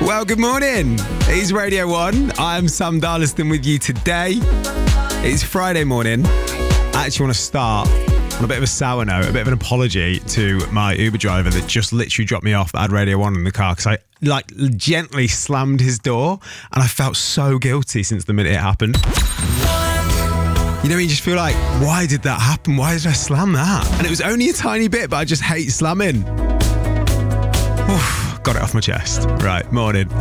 Well, good morning. It's Radio 1. I'm Sam Darliston with you today. It's Friday morning. I actually want to start on a bit of a sour note, a bit of an apology to my Uber driver that just literally dropped me off at Radio 1 in the car, because I gently slammed his door and I felt so guilty since the minute it happened. You know, you just feel like, why did that happen? Why did I slam that? And it was only a tiny bit, but I just hate slamming. Oof, got it off my chest. Right, morning.